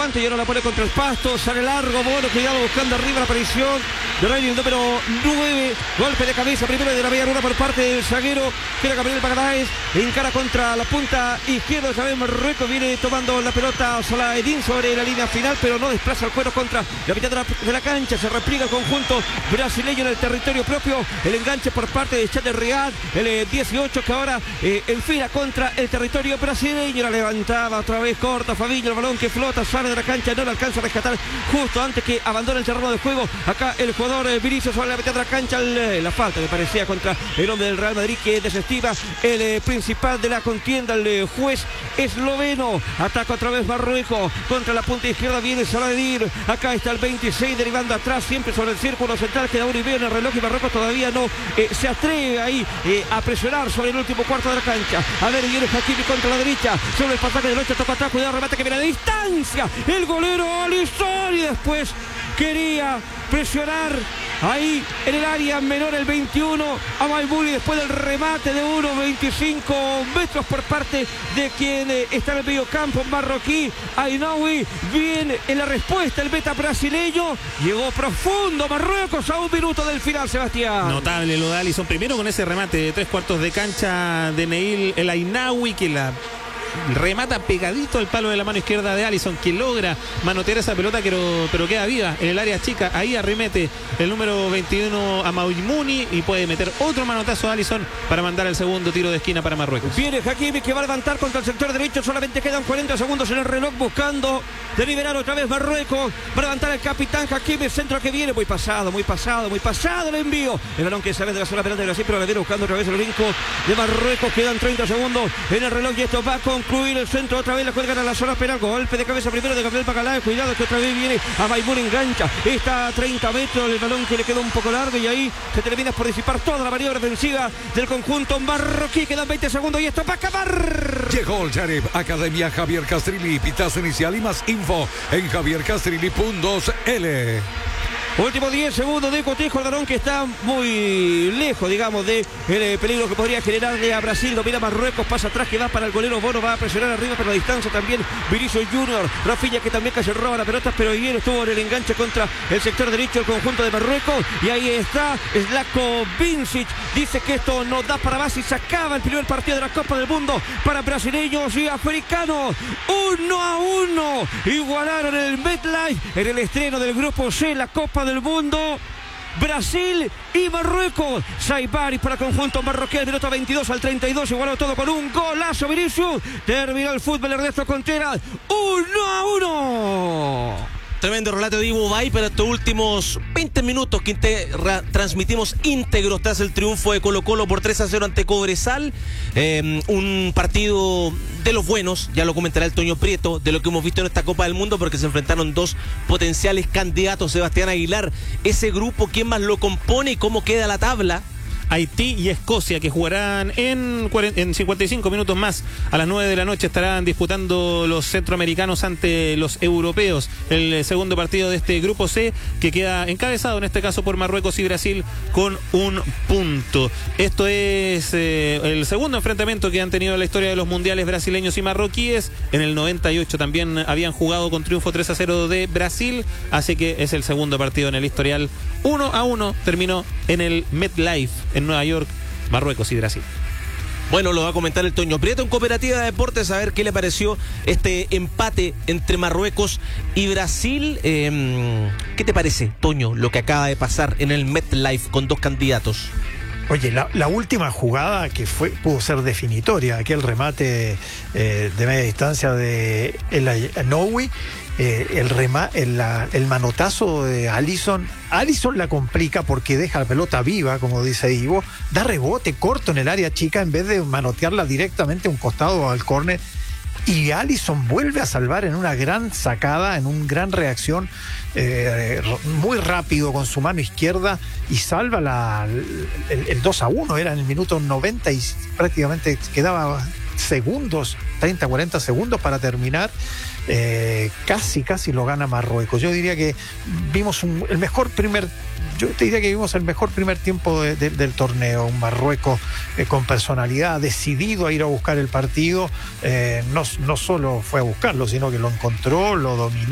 aguante y ahora la pone contra el pasto, sale largo, Bono, cuidado buscando arriba la aparición de Rey, el número 9, golpe de cabeza primero de la media luna por parte del zaguero, que era Gabriel Magaláes, encara contra la punta izquierda, otra vez Marruecos viene tomando la pelota Salah-Eddin sobre la línea final, pero no desplaza el cuero contra la mitad de la cancha, se repliega el conjunto brasileño en el territorio propio, el enganche por parte de Chad de Riyad, el 18 que ahora enfila contra el territorio brasileño, la levantaba otra vez corta Fabinho, el balón que flota, sale de la cancha, no lo alcanza a rescatar justo antes que abandone el terreno de juego, acá el jugador Vinicius sobre la mitad de la cancha, la falta me parecía contra el hombre del Real Madrid que desestima el principal de la contienda, el juez esloveno, ataca otra vez Marruecos, contra la punta izquierda viene Salah-Eddin, acá está el 26 derivando atrás, siempre sobre el círculo central, queda 1 y medio en el reloj y Marruecos todavía no se atreve ahí a presionar sobre el último cuarto de la cancha. A ver, viene Hakimi contra la derecha, sobre el pasaje de Locha, toca atrás, cuidado, remate que viene a distancia, el golero Alisson, y después quería presionar ahí en el área menor el 21 a Maibuli después del remate de 1.25 metros por parte de quien está en el medio campo marroquí, Ainaoui. Bien en la respuesta el beta brasileño, llegó profundo Marruecos a 1 minuto del final, Sebastián. Notable lo de Alisson, primero con ese remate de 3/4 de cancha de Neil El Ainaoui, que la remata pegadito al palo de la mano izquierda de Alisson, que logra manotear esa pelota pero queda viva en el área chica. Ahí arremete el número 21 a Maimouni y puede meter otro manotazo a Alisson para mandar el segundo tiro de esquina para Marruecos. Viene Hakimi que va a levantar contra el sector derecho, solamente quedan 40 segundos en el reloj buscando deliberar otra vez Marruecos, va a levantar el capitán Hakimi, el centro que viene, muy pasado el envío, el balón que sale de la zona penal de Brasil, pero la viene buscando otra vez el brinco de Marruecos, quedan 30 segundos en el reloj y esto va a concluir el centro, otra vez la cuelgan a la zona penal, golpe de cabeza primero de Gabriel Magaláes, cuidado que otra vez viene a Maimouni, engancha, está a 30 metros, el balón que le quedó un poco largo y ahí se termina por disipar toda la maniobra defensiva del conjunto marroquí, quedan 20 segundos y esto va a acabar. Llegó el Sheriff Academia Javier Castrilli, pitazo inicial y más info en javiercastrilli.cl. Último 10 segundos de cotejo, el balón que está muy lejos, digamos, de el peligro que podría generarle a Brasil. Domina Marruecos, pasa atrás que va para el golero Bono, va a presionar arriba, pero a distancia también Vinicius Junior, Rafinha que también casi roba la pelota, pero bien estuvo en el enganche contra el sector derecho el conjunto de Marruecos. Y ahí está Zlatko Vincic, dice que esto no da para más y se acaba el primer partido de la Copa del Mundo para brasileños y africanos. 1-1, igualaron el MetLife en el estreno del grupo C, la Copa del Mundo. Brasil y Marruecos. Saibari para el conjunto marroquí, el minuto 22 al 32, igualó todo con un golazo Vinicius. Terminó el fútbol Ernesto Contreras, 1-1. Tremendo relato de Ivo Bay, pero estos últimos 20 minutos que transmitimos íntegros tras el triunfo de Colo-Colo por 3-0 ante Cobresal. Un partido de los buenos, ya lo comentará el Toño Prieto, de lo que hemos visto en esta Copa del Mundo, porque se enfrentaron dos potenciales candidatos. Sebastián Aguilar, ese grupo, ¿quién más lo compone y cómo queda la tabla? Haití y Escocia, que jugarán en 55 minutos más. A las 9 de la noche estarán disputando los centroamericanos ante los europeos. El segundo partido de este grupo C, que queda encabezado en este caso por Marruecos y Brasil con 1 punto. Esto es el segundo enfrentamiento que han tenido en la historia de los mundiales brasileños y marroquíes. En el 98 también habían jugado con triunfo 3-0 de Brasil, así que es el segundo partido en el historial. 1-1 terminó en el MetLife en Nueva York, Marruecos y Brasil. Bueno, lo va a comentar el Toño Prieto en Cooperativa de Deportes, a ver qué le pareció este empate entre Marruecos y Brasil. ¿Qué te parece, Toño, lo que acaba de pasar en el MetLife con dos candidatos? Oye, la última jugada que pudo ser definitoria, aquel remate de media distancia de El Ainaoui, el manotazo de Alisson la complica porque deja la pelota viva, como dice Ivo, da rebote corto en el área chica en vez de manotearla directamente a un costado al córner, y Alisson vuelve a salvar en una gran sacada, en una gran reacción, muy rápido con su mano izquierda, y salva el 2-1, era en el minuto 90 y prácticamente quedaba segundos, 30-40 segundos para terminar. Casi lo gana Marruecos. Yo diría que vimos el mejor primer tiempo del torneo. Un Marruecos con personalidad, decidido a ir a buscar el partido, no solo fue a buscarlo, sino que lo encontró, lo dominó.